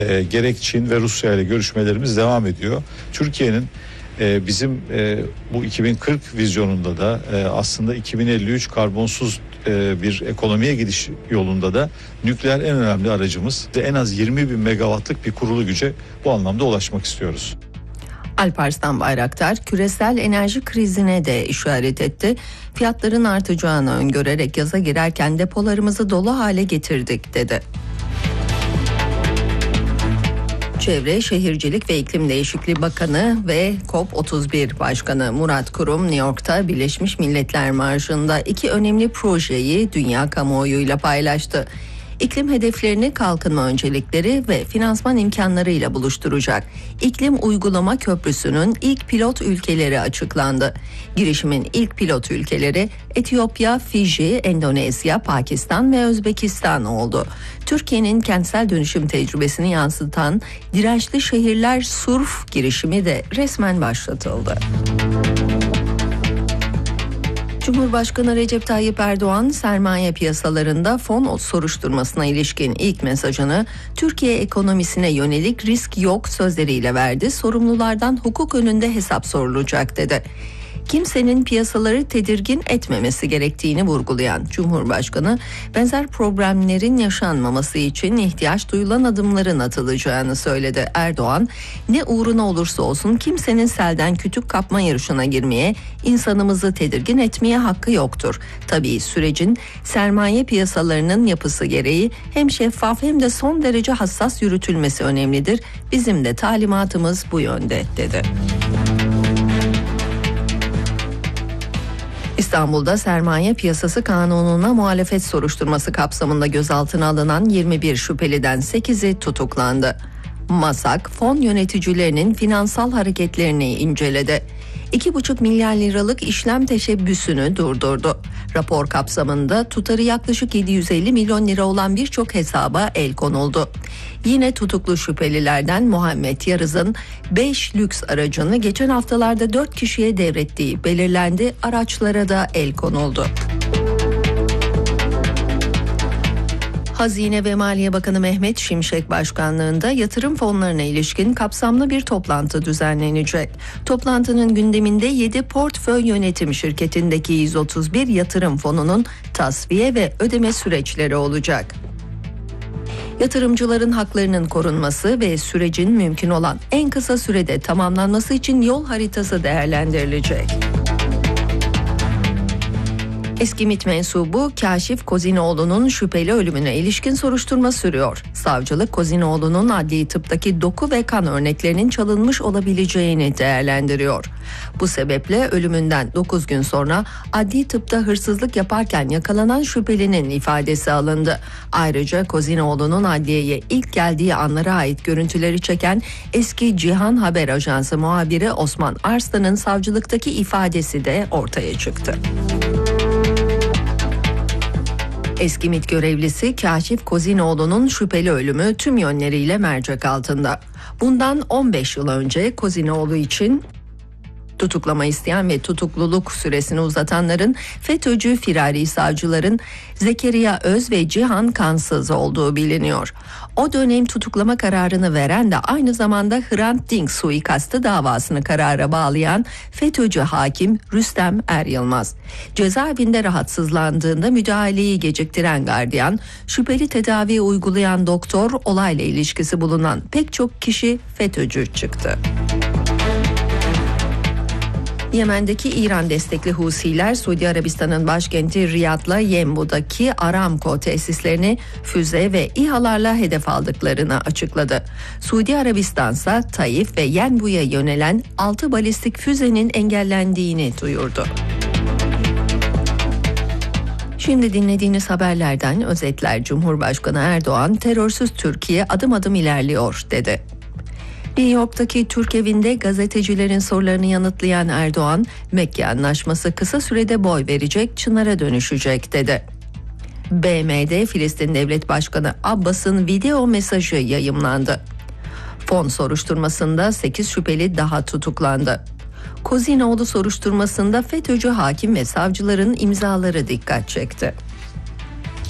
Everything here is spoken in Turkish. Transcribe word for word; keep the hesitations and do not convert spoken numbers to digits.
E, gerek Çin ve Rusya ile görüşmelerimiz devam ediyor. Türkiye'nin e, bizim e, bu iki bin kırk vizyonunda da e, aslında iki bin elli üç karbonsuz e, bir ekonomiye gidiş yolunda da nükleer en önemli aracımız. En az yirmi bin megawattlık bir kurulu güce bu anlamda ulaşmak istiyoruz. Alparslan Bayraktar küresel enerji krizine de işaret etti. Fiyatların artacağını öngörerek yaza girerken depolarımızı dolu hale getirdik dedi. Çevre, Şehircilik ve İklim Değişikliği Bakanı ve COP otuz bir Başkanı Murat Kurum, New York'ta Birleşmiş Milletler Marşı'nda iki önemli projeyi dünya kamuoyuyla paylaştı. İklim hedeflerini kalkınma öncelikleri ve finansman imkanlarıyla buluşturacak İklim Uygulama Köprüsü'nün ilk pilot ülkeleri açıklandı. Girişimin ilk pilot ülkeleri Etiyopya, Fiji, Endonezya, Pakistan ve Özbekistan oldu. Türkiye'nin kentsel dönüşüm tecrübesini yansıtan Dirençli Şehirler Surf girişimi de resmen başlatıldı. Cumhurbaşkanı Recep Tayyip Erdoğan sermaye piyasalarında fon soruşturmasına ilişkin ilk mesajını Türkiye ekonomisine yönelik risk yok sözleriyle verdi. Sorumlulardan hukuk önünde hesap sorulacak dedi. Kimsenin piyasaları tedirgin etmemesi gerektiğini vurgulayan Cumhurbaşkanı, benzer problemlerin yaşanmaması için ihtiyaç duyulan adımların atılacağını söyledi. Erdoğan, ne uğruna olursa olsun kimsenin selden kütük kapma yarışına girmeye, insanımızı tedirgin etmeye hakkı yoktur. Tabii sürecin sermaye piyasalarının yapısı gereği hem şeffaf hem de son derece hassas yürütülmesi önemlidir. Bizim de talimatımız bu yönde dedi. İstanbul'da sermaye piyasası kanununa muhalefet soruşturması kapsamında gözaltına alınan yirmi bir şüpheliden sekizi tutuklandı. MASAK, fon yöneticilerinin finansal hareketlerini inceledi. iki buçuk milyar liralık işlem teşebbüsünü durdurdu. Rapor kapsamında tutarı yaklaşık yedi yüz elli milyon lira olan birçok hesaba el konuldu. Yine tutuklu şüphelilerden Muhammed Yarız'ın beş lüks aracını geçen haftalarda dört kişiye devrettiği belirlendi. Araçlara da el konuldu. Hazine ve Maliye Bakanı Mehmet Şimşek başkanlığında yatırım fonlarına ilişkin kapsamlı bir toplantı düzenlenecek. Toplantının gündeminde yedi portföy yönetim şirketindeki yüz otuz bir yatırım fonunun tasfiye ve ödeme süreçleri olacak. Yatırımcıların haklarının korunması ve sürecin mümkün olan en kısa sürede tamamlanması için yol haritası değerlendirilecek. Eski MİT mensubu Kaşif Kozinoğlu'nun şüpheli ölümüne ilişkin soruşturma sürüyor. Savcılık Kozinoğlu'nun adli tıptaki doku ve kan örneklerinin çalınmış olabileceğini değerlendiriyor. Bu sebeple ölümünden dokuz gün sonra adli tıpta hırsızlık yaparken yakalanan şüphelinin ifadesi alındı. Ayrıca Kozinoğlu'nun adliyeye ilk geldiği anlara ait görüntüleri çeken eski Cihan Haber Ajansı muhabiri Osman Arslan'ın savcılıktaki ifadesi de ortaya çıktı. Eski MİT görevlisi Kaşif Kozinoğlu'nun şüpheli ölümü tüm yönleriyle mercek altında. Bundan on beş yıl önce Kozinoğlu için tutuklama isteyen ve tutukluluk süresini uzatanların FETÖ'cü firari savcıların Zekeriya Öz ve Cihan Kansız olduğu biliniyor. O dönem tutuklama kararını veren de aynı zamanda Hrant Dink suikastı davasını karara bağlayan FETÖ'cü hakim Rüstem Er Yılmaz. Cezaevinde rahatsızlandığında müdahaleyi geciktiren gardiyan, şüpheli tedavi uygulayan doktor, olayla ilişkisi bulunan pek çok kişi FETÖ'cü çıktı. Yemen'deki İran destekli Husiler, Suudi Arabistan'ın başkenti Riyad'la Yenbu'daki Aramco tesislerini füze ve İHA'larla hedef aldıklarını açıkladı. Suudi Arabistan ise Taif ve Yenbu'ya yönelen altı balistik füzenin engellendiğini duyurdu. Şimdi dinlediğiniz haberlerden özetler. Cumhurbaşkanı Erdoğan, terörsüz Türkiye adım adım ilerliyor dedi. New York'taki Türk evinde gazetecilerin sorularını yanıtlayan Erdoğan, Mekke Anlaşması kısa sürede boy verecek, çınara dönüşecek dedi. B M'de Filistin Devlet Başkanı Abbas'ın video mesajı yayımlandı. Fon soruşturmasında sekiz şüpheli daha tutuklandı. Kozinoğlu soruşturmasında FETÖ'cü hakim ve savcıların imzaları dikkat çekti.